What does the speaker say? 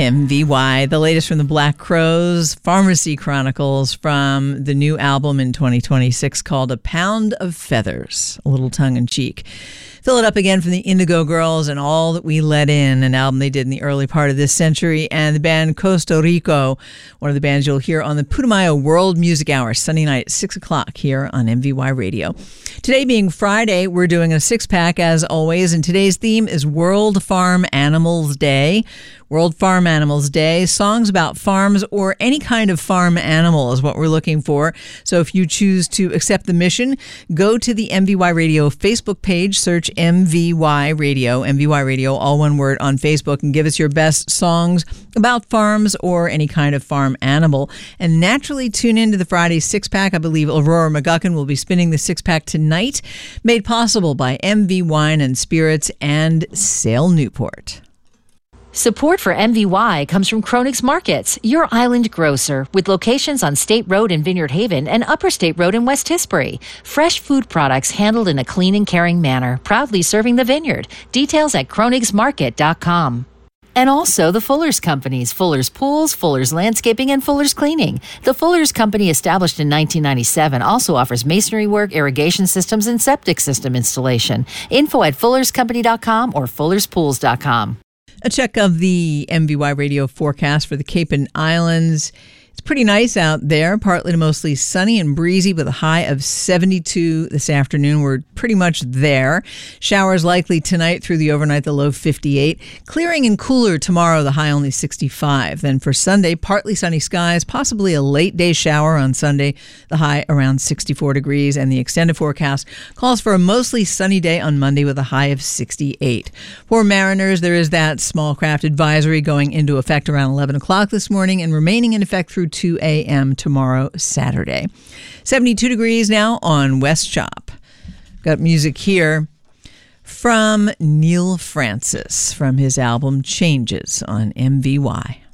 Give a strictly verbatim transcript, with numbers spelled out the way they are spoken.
M V Y, the latest from the Black Crowes, Pharmacy Chronicles from the new album in twenty twenty-six called A Pound of Feathers, a little tongue-in-cheek. Fill It Up Again from the Indigo Girls and All That We Let In, an album they did in the early part of this century, and the band Costa Rico, one of the bands you'll hear on the Putumayo World Music Hour, Sunday night at six o'clock here on M V Y Radio. Today being Friday, we're doing a six-pack as always, and today's theme is World Farm Animals Day. World Farm Animals Day. Songs about farms or any kind of farm animal is what we're looking for. So if you choose to accept the mission, go to the M V Y Radio Facebook page, search M V Y Radio, M V Y Radio, all one word on Facebook, and give us your best songs about farms or any kind of farm animal. And naturally tune into the Friday six-pack. I believe Aurora McGuckin will be spinning the six-pack tonight, made possible by M V Wine and Spirits and Sail Newport. Support for M V Y comes from Kronig's Markets, your island grocer, with locations on State Road in Vineyard Haven and Upper State Road in West Tisbury. Fresh food products handled in a clean and caring manner, proudly serving the vineyard. Details at kronigs market dot com. And also the Fuller's Companies, Fuller's Pools, Fuller's Landscaping, and Fuller's Cleaning. The Fuller's Company, established in nineteen ninety-seven, also offers masonry work, irrigation systems, and septic system installation. Info at fullers company dot com or fullers pools dot com. A check of the M V Y Radio forecast for the Cape and Islands. It's pretty nice out there, partly to mostly sunny and breezy with a high of seventy-two this afternoon. We're pretty much there. Showers likely tonight through the overnight, the low fifty-eight. Clearing and cooler tomorrow, the high only sixty-five. Then for Sunday, partly sunny skies, possibly a late day shower on Sunday, the high around sixty-four degrees. And the extended forecast calls for a mostly sunny day on Monday with a high of sixty-eight. For mariners, there is that small craft advisory going into effect around eleven o'clock this morning and remaining in effect through two a.m. tomorrow, Saturday. seventy-two degrees now on West Shop. Got music here from Neil Francis from his album Changes on M V Y.